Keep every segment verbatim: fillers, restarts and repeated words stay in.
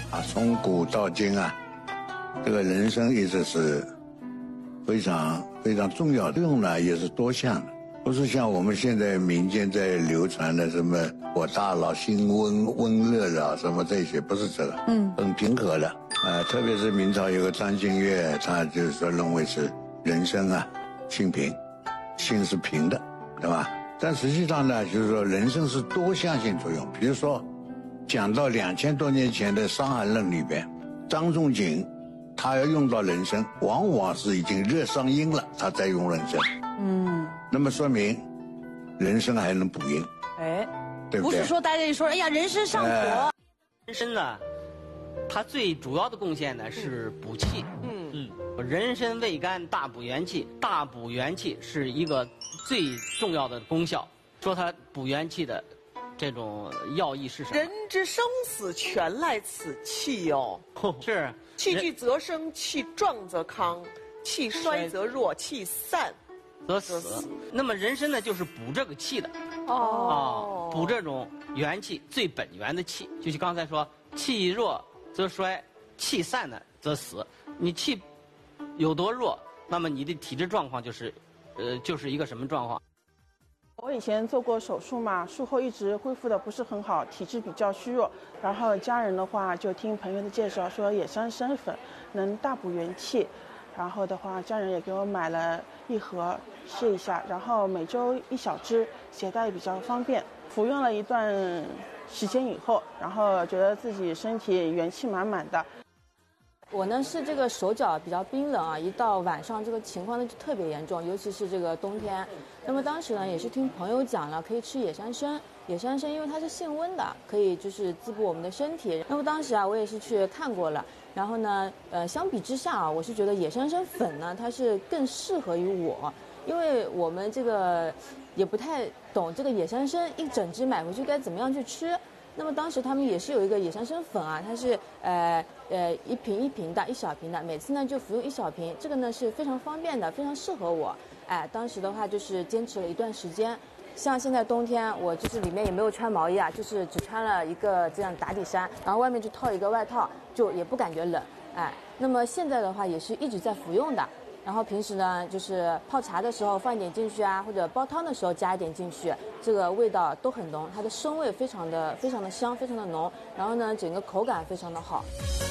啊，从古到今啊，这个人生一直是非常非常重要的，用呢也是多向的，不是像我们现在民间在流传的什么我大佬心温温热的什么这些，不是这个，嗯，很平和的。呃，特别是明朝有个张敬岳，他就是说认为是人生啊，心平，心是平的，对吧？但实际上呢，就是说人生是多向性作用。比如说，讲到两千多年前的《伤寒论》里边，张仲景他要用到人参，往往是已经热伤阴了，他再用人参。嗯，那么说明人参还能补阴。哎，对不对？ 不是说大家一说，哎呀，人参上火。呃、 人参呢，它最主要的贡献呢是补气。嗯嗯，人参味甘，大补元气，大补元气是一个最重要的功效。说它补元气的这种要义是什么？ 人之生死全赖此气哟、 哦。是。 气聚则生，气壮则康，气衰则弱，气散则死。那么人参呢，就是补这个气的。哦。啊，补这种元气最本源的气，就是刚才说，气弱则衰，气散呢则死。你气有多弱，那么你的体质状况就是，呃，就是一个什么状况？ 我以前做过手术嘛，术后一直恢复的不是很好，体质比较虚弱。然后家人的话就听朋友的介绍说野山参粉能大补元气，然后的话家人也给我买了一盒试一下，然后每周一小支，携带比较方便。服用了一段时间以后，然后觉得自己身体元气满满的。 我呢是这个手脚比较冰冷啊，一到晚上这个情况呢就特别严重，尤其是这个冬天。那么当时呢也是听朋友讲了，可以吃野山参。野山参因为它是性温的，可以就是滋补我们的身体。那么当时啊我也是去看过了，然后呢呃相比之下啊，我是觉得野山参粉呢它是更适合于我，因为我们这个也不太懂这个野山参一整只买回去该怎么样去吃。那么当时他们也是有一个野山参粉啊，它是呃呃一瓶一瓶的，一小瓶的，每次呢就服用一小瓶，这个呢是非常方便的，非常适合我。哎，当时的话就是坚持了一段时间。像现在冬天，我就是里面也没有穿毛衣啊，就是只穿了一个这样打底衫，然后外面就套一个外套，就也不感觉冷。哎，那么现在的话也是一直在服用的。然后平时呢，就是泡茶的时候放一点进去啊，或者煲汤的时候加一点进去，这个味道都很浓，它的生味非常的非常的香，非常的浓。然后呢，整个口感非常的好。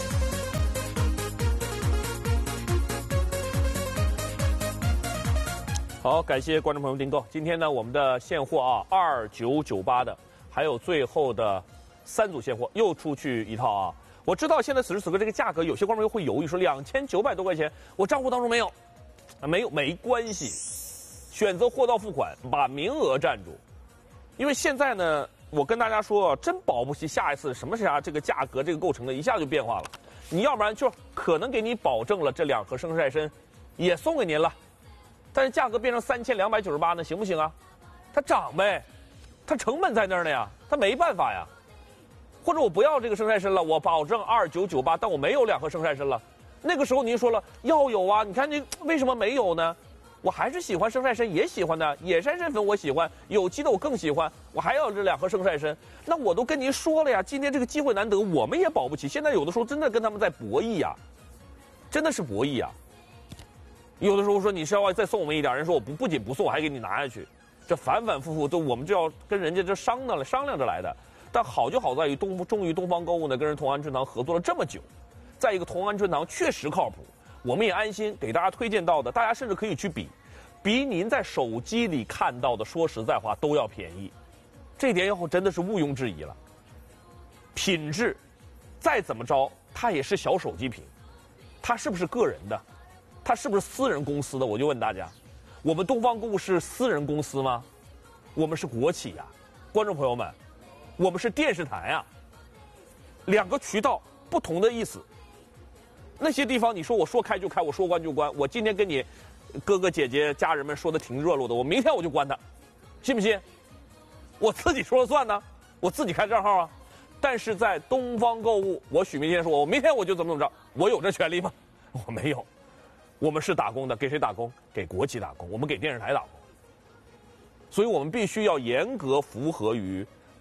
好，感谢观众朋友订购。今天呢，我们的现货啊，二九九八的，还有最后的三组现货又出去一套啊。我知道现在此时此刻这个价格，有些观众又会犹豫说两千九百多块钱，我账户当中没有，没有没关系，选择货到付款，把名额占住。因为现在呢，我跟大家说，真保不齐下一次什么啥这个价格这个构成的一下就变化了。你要不然就可能给你保证了这两盒生晒参，也送给您了，但是价格变成三千两百九十八呢，行不行啊？它涨呗，它成本在那儿呢呀，它没办法呀。或者我不要这个生晒参了，我保证二九九八，但我没有两盒生晒参了。那个时候您说了要有啊，你看你为什么没有呢？我还是喜欢生晒参，也喜欢的，野山参粉我喜欢，有机的我更喜欢，我还要这两盒生晒参。那我都跟您说了呀，今天这个机会难得，我们也保不齐。现在有的时候真的跟他们在博弈呀，真的是博弈呀。有的时候说你是要再送我们一点，人说我不不仅不送，我还给你拿下去，这反反复复都我们就要跟人家这商量了商量着来的。但好就好在于东终于东方购物呢跟人同安春堂合作了这么久，再一个同安春堂确实靠谱，我们也安心给大家推荐到的，大家甚至可以去比，比您在手机里看到的说实在话都要便宜，这点以后真的是毋庸置疑了。品质再怎么着，它也是小手机屏，它是不是个人的？它是不是私人公司的？我就问大家，我们东方购物是私人公司吗？我们是国企呀、啊，观众朋友们。我们是电视台啊，两个渠道不同的意思。那些地方你说我说开就开，我说关就关。我今天跟你哥哥姐姐家人们说的挺热络的，我明天我就关它，信不信？我自己说了算呢，我自己开账号啊。但是在东方购物，我许明天说，我明天我就怎么怎么着，我有这权利吗？我没有。我们是打工的，给谁打工？给国企打工，我们给电视台打工。所以我们必须要严格符合于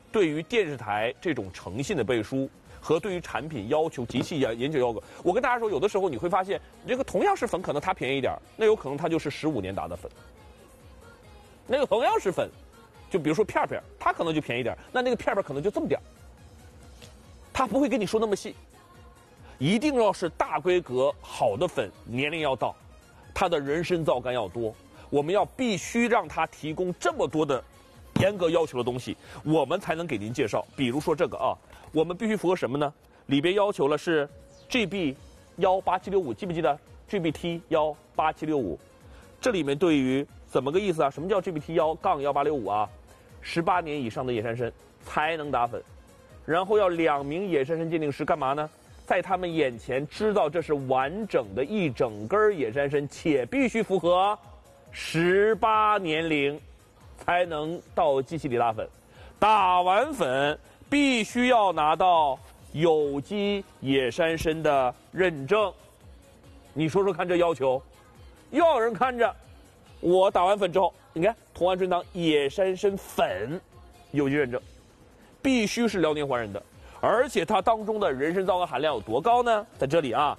对于电视台这种诚信的背书和对于产品要求极其严严谨要求。我跟大家说，有的时候你会发现，这个同样是粉，可能它便宜一点，那有可能它就是十五年打的粉。那个同样是粉，就比如说片片，它可能就便宜点，那那个片片可能就这么点，它不会跟你说那么细。一定要是大规格好的粉，年龄要到，它的人参皂苷要多，我们要必须让它提供这么多的严格要求的东西，我们才能给您介绍。比如说这个啊，我们必须符合什么呢？里边要求了是 G B 一八七六五，记不记得 G B T 一八七六五？这里面对于怎么个意思啊？什么叫 G B T 一杠一八六五啊？十八年以上的野山参才能打粉，然后要两名野山参鉴定师干嘛呢？在他们眼前知道这是完整的一整根野山参，且必须符合十八年龄，才能到机器里打粉。打完粉必须要拿到有机野山参的认证。你说说看，这要求，要有人看着。我打完粉之后，你看同安春堂野山参粉有机认证，必须是辽宁环人的。而且它当中的人参皂苷含量有多高呢？在这里啊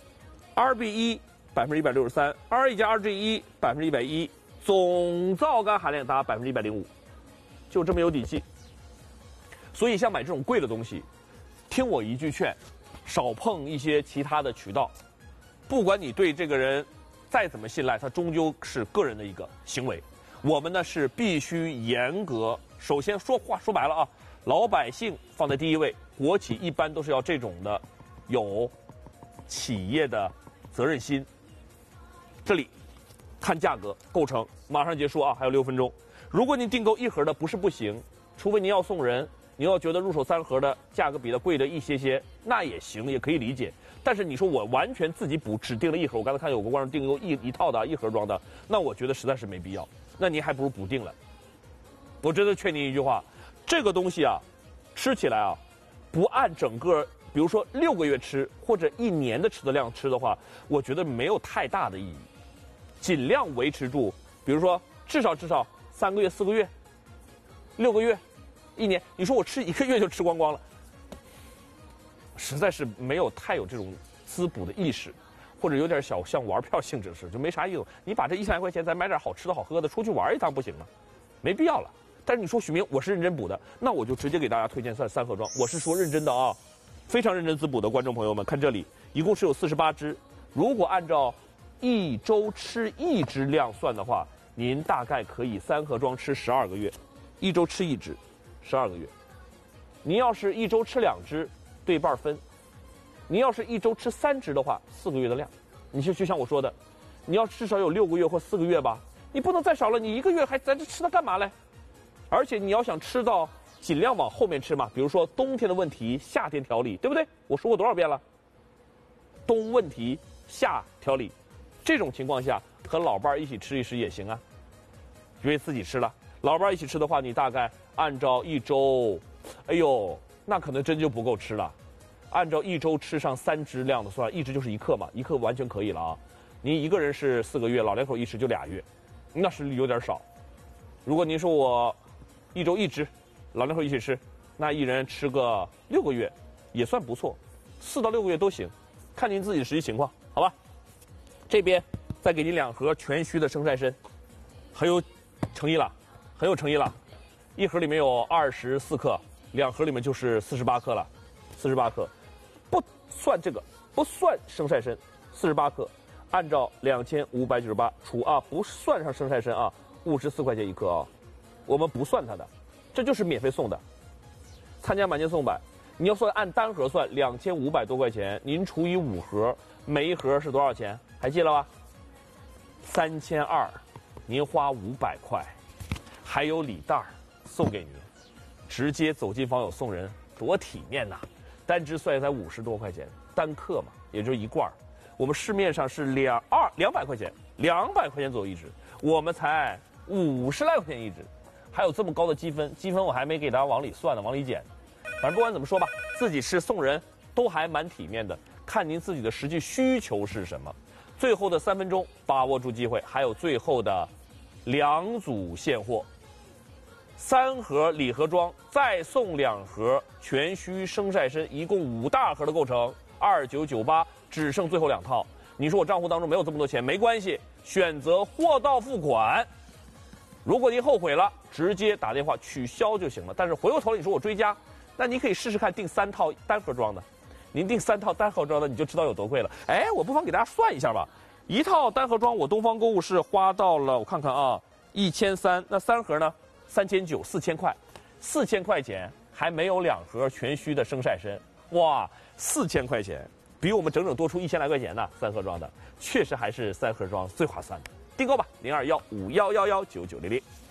，R B 一百分之一百六十三 ，R 一加 R G 一百分之一百一，总皂苷含量达百分之一百零五，就这么有底气。所以像买这种贵的东西，听我一句劝，少碰一些其他的渠道。不管你对这个人再怎么信赖，他终究是个人的一个行为。我们呢是必须严格，首先说话说白了啊，老百姓放在第一位。国企一般都是要这种的，有企业的责任心。这里看价格构成，马上结束啊，还有六分钟。如果您订购一盒的不是不行，除非您要送人，您要觉得入手三盒的价格比它贵的一些些，那也行，也可以理解。但是你说我完全自己补，只订了一盒，我刚才看有个观众订购一一套的一盒装的，那我觉得实在是没必要。那您还不如补订了。我真的劝您一句话，这个东西啊，吃起来啊。不按整个，比如说六个月吃或者一年的吃的量吃的话，我觉得没有太大的意义。尽量维持住，比如说至少至少三个月、四个月、六个月、一年。你说我吃一个月就吃光光了，实在是没有太有这种滋补的意识，或者有点小像玩票性质似的，就没啥意思。你把这一千来块钱，咱买点好吃的好喝的，出去玩一趟不行吗？没必要了。但是你说许明，我是认真补的，那我就直接给大家推荐三三盒装。我是说认真的啊，非常认真滋补的观众朋友们，看这里，一共是有四十八支。如果按照一周吃一支量算的话，您大概可以三盒装吃十二个月，一周吃一支，十二个月。您要是一周吃两支，对半分；您要是一周吃三支的话，四个月的量。你就就像我说的，你要至少有六个月或四个月吧，你不能再少了，你一个月还在这吃它干嘛嘞？而且你要想吃到，尽量往后面吃嘛。比如说冬天的问题，夏天调理，对不对？我说过多少遍了？冬问题，夏调理，这种情况下和老伴儿一起吃一吃也行啊。别自己吃了，老伴儿一起吃的话，你大概按照一周，哎呦，那可能真就不够吃了。按照一周吃上三支量的算，一支就是一克嘛，一克完全可以了啊。您一个人是四个月，老两口一吃就俩月，那是有点少。如果您说我一周一支，老两口一起吃，那一人吃个六个月，也算不错，四到六个月都行，看您自己的实际情况，好吧？这边再给您两盒全须的生晒参，很有诚意了，很有诚意了。一盒里面有二十四克，两盒里面就是四十八克了，四十八克，不算这个，不算生晒参，四十八克，按照两千五百九十八除啊，不算上生晒参啊，五十四块钱一克啊。我们不算它的，这就是免费送的。参加满减送百，你要算按单盒算，两千五百多块钱，您除以五盒，每一盒是多少钱？还记得吧？三千二，您花五百块，还有礼袋送给您，直接走进坊有送人，多体面呐！单支算才五十多块钱，单克嘛，也就一罐。我们市面上是两二两百块钱，两百块钱左右一支，我们才五十来块钱一支。还有这么高的积分，积分我还没给大家往里算呢，往里减。反正不管怎么说吧，自己吃送人都还蛮体面的，看您自己的实际需求是什么。最后的三分钟，把握住机会，还有最后的两组现货。 三盒礼盒装，再送两盒全须生晒参，一共五大盒的构成，二九九八，只剩最后两套。你说我账户当中没有这么多钱，没关系，选择货到付款。如果您后悔了，直接打电话取消就行了。但是回过头来你说我追加，那你可以试试看订三套单盒装的。您订三套单盒装的，你就知道有多贵了。哎，我不妨给大家算一下吧。一套单盒装，我东方购物是花到了，我看看啊，一千三。那三盒呢？三千九，四千块，四千块钱还没有两盒全须的生晒参。哇，四千块钱比我们整整多出一千来块钱呢。三盒装的，确实还是三盒装最划算的。订购吧，零二幺五幺幺幺九九零零。